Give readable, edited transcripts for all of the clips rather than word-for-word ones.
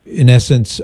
in essence,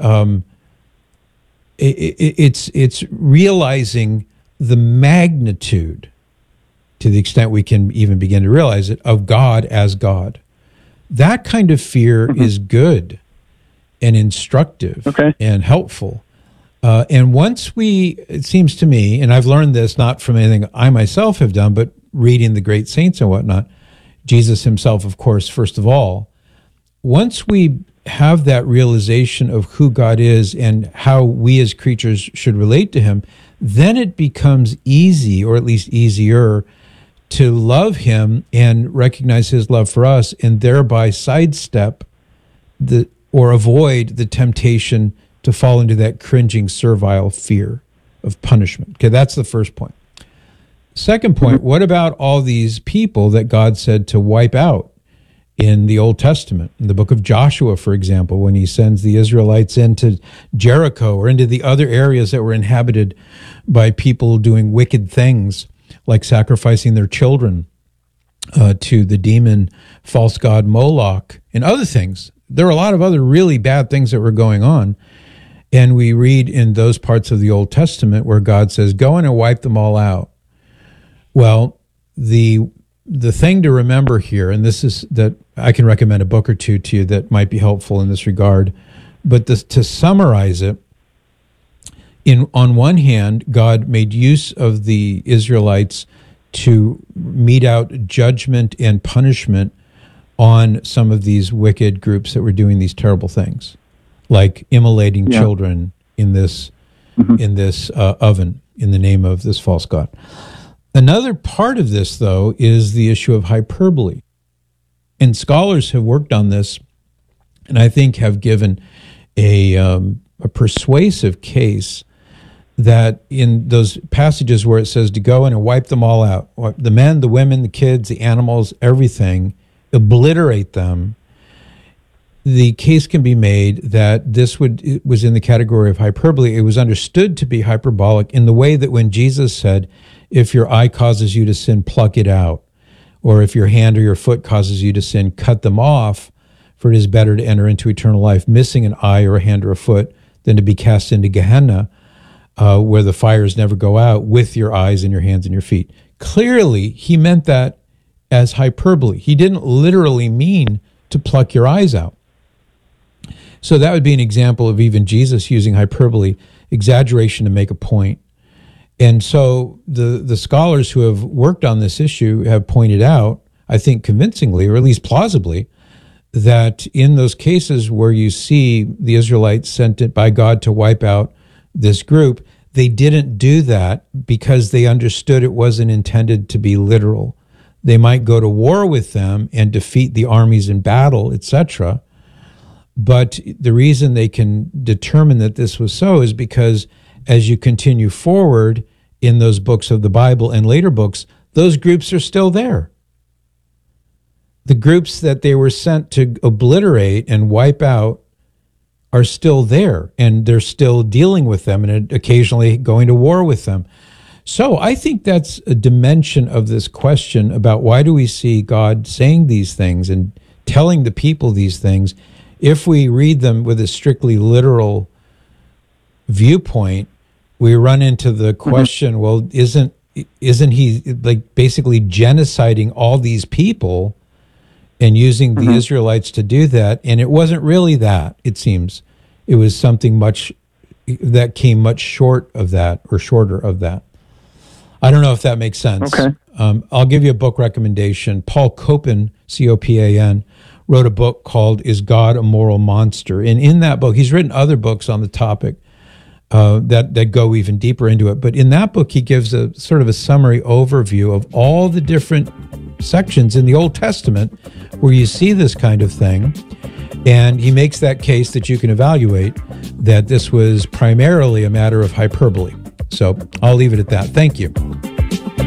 it's realizing the magnitude, to the extent we can even begin to realize it, of God as God. That kind of fear is good and instructive and helpful. And once it seems to me, and I've learned this not from anything I myself have done, but reading the great saints and whatnot, Jesus himself, of course, first of all, once we have that realization of who God is and how we as creatures should relate to him, then it becomes easy, or at least easier, to love him and recognize his love for us, and thereby sidestep or avoid the temptation to fall into that cringing, servile fear of punishment. Okay, that's the first point. Second point, what about all these people that God said to wipe out in the Old Testament? In the book of Joshua, for example, when he sends the Israelites into Jericho or into the other areas that were inhabited by people doing wicked things, like sacrificing their children to the demon false god Moloch and other things. There are a lot of other really bad things that were going on. And we read in those parts of the Old Testament where God says, go in and wipe them all out. Well, the thing to remember here, and this is that I can recommend a book or two to you that might be helpful in this regard, but to summarize it, on one hand, God made use of the Israelites to mete out judgment and punishment on some of these wicked groups that were doing these terrible things, like immolating children in this oven in the name of this false god. Another part of this, though, is the issue of hyperbole. And scholars have worked on this, and I think have given a persuasive case that in those passages where it says to go in and wipe them all out, the men, the women, the kids, the animals, everything, obliterate them, the case can be made that it was in the category of hyperbole. It was understood to be hyperbolic in the way that when Jesus said, if your eye causes you to sin, pluck it out. Or if your hand or your foot causes you to sin, cut them off, for it is better to enter into eternal life, missing an eye or a hand or a foot, than to be cast into Gehenna, where the fires never go out, with your eyes and your hands and your feet. Clearly, he meant that as hyperbole. He didn't literally mean to pluck your eyes out. So that would be an example of even Jesus using hyperbole, exaggeration to make a point. And so the scholars who have worked on this issue have pointed out, I think convincingly, or at least plausibly, that in those cases where you see the Israelites sent it by God to wipe out this group, they didn't do that because they understood it wasn't intended to be literal. They might go to war with them and defeat the armies in battle, etc. But the reason they can determine that this was so is because as you continue forward in those books of the Bible and later books, those groups are still there. The groups that they were sent to obliterate and wipe out are still there, and they're still dealing with them and occasionally going to war with them. So I think that's a dimension of this question about why do we see God saying these things and telling the people these things. If we read them with a strictly literal viewpoint, we run into the question, well, isn't he like basically genociding all these people and using the Israelites to do that? And it wasn't really that, it seems. It was something that came much short of that, or shorter of that. I don't know if that makes sense. Okay. I'll give you a book recommendation. Paul Copan, C-O-P-A-N, wrote a book called Is God a Moral Monster? And in that book, he's written other books on the topic that go even deeper into it. But in that book, he gives a sort of a summary overview of all the different sections in the Old Testament where you see this kind of thing. And he makes that case that you can evaluate that this was primarily a matter of hyperbole. So I'll leave it at that. Thank you.